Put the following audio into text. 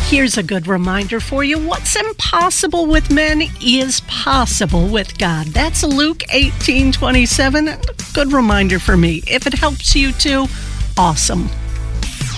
Here's a good reminder for you. What's impossible with men is possible with God. That's Luke 18:27. Good reminder for me. If it helps you too, awesome.